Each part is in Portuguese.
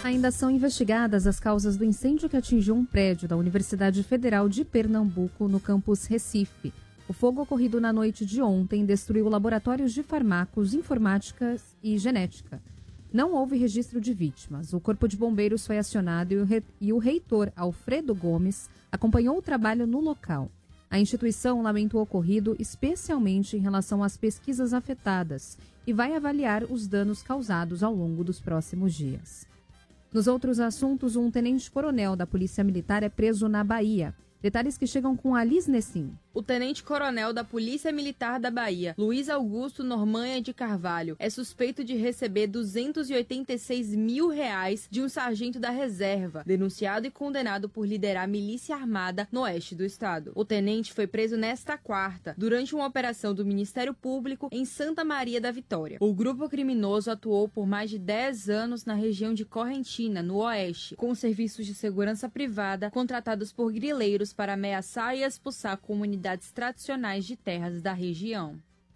Ainda são investigadas as causas do incêndio que atingiu um prédio da Universidade Federal de Pernambuco, no campus Recife. O fogo ocorrido na noite de ontem destruiu laboratórios de fármacos, informática e genética. Não houve registro de vítimas. O Corpo de Bombeiros foi acionado e o reitor, Alfredo Gomes, acompanhou o trabalho no local. A instituição lamentou o ocorrido, especialmente em relação às pesquisas afetadas, e vai avaliar os danos causados ao longo dos próximos dias. Nos outros assuntos, um tenente-coronel da Polícia Militar é preso na Bahia. Detalhes que chegam com Alice Nessim. O tenente-coronel da Polícia Militar da Bahia, Luiz Augusto Normanha de Carvalho, é suspeito de receber R$286 mil de um sargento da reserva, denunciado e condenado por liderar milícia armada no oeste do estado. O tenente foi preso nesta quarta, durante uma operação do Ministério Público em Santa Maria da Vitória. O grupo criminoso atuou por mais de 10 anos na região de Correntina, no oeste, com serviços de segurança privada contratados por grileiros para ameaçar e expulsar comunidades tradicionais de terras da região.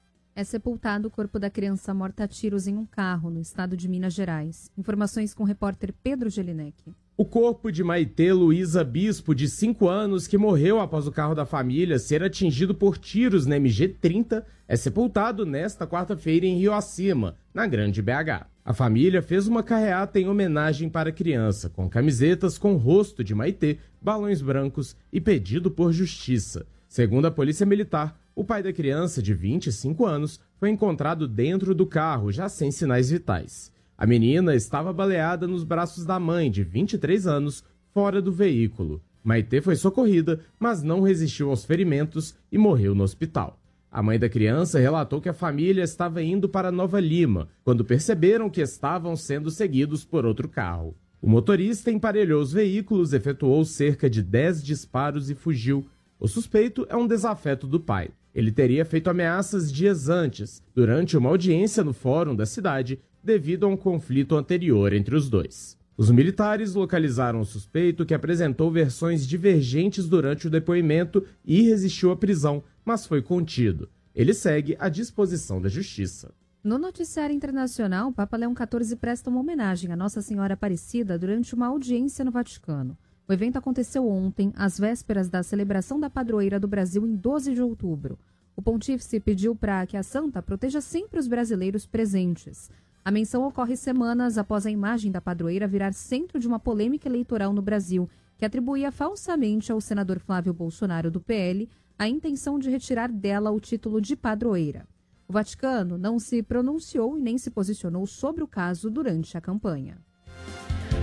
É sepultado o corpo da criança morta a tiros em um carro no estado de Minas Gerais. Informações com o repórter Pedro Gelinek. O corpo de Maitê Luísa Bispo, de 5 anos, que morreu após o carro da família ser atingido por tiros na MG-30, é sepultado nesta quarta-feira em Rio Acima, na Grande BH. A família fez uma carreata em homenagem para a criança, com camisetas com o rosto de Maitê, balões brancos e pedido por justiça. Segundo a Polícia Militar, o pai da criança, de 25 anos, foi encontrado dentro do carro, já sem sinais vitais. A menina estava baleada nos braços da mãe, de 23 anos, fora do veículo. Maitê foi socorrida, mas não resistiu aos ferimentos e morreu no hospital. A mãe da criança relatou que a família estava indo para Nova Lima, quando perceberam que estavam sendo seguidos por outro carro. O motorista emparelhou os veículos, efetuou cerca de 10 disparos e fugiu. O suspeito é um desafeto do pai. Ele teria feito ameaças dias antes, durante uma audiência no fórum da cidade, devido a um conflito anterior entre os dois. Os militares localizaram o suspeito, que apresentou versões divergentes durante o depoimento e resistiu à prisão, mas foi contido. Ele segue à disposição da Justiça. No noticiário internacional, o Papa Leão XIV presta uma homenagem à Nossa Senhora Aparecida durante uma audiência no Vaticano. O evento aconteceu ontem, às vésperas da celebração da padroeira do Brasil em 12 de outubro. O pontífice pediu para que a santa proteja sempre os brasileiros presentes. A menção ocorre semanas após a imagem da padroeira virar centro de uma polêmica eleitoral no Brasil, que atribuía falsamente ao senador Flávio Bolsonaro do PL a intenção de retirar dela o título de padroeira. O Vaticano não se pronunciou e nem se posicionou sobre o caso durante a campanha.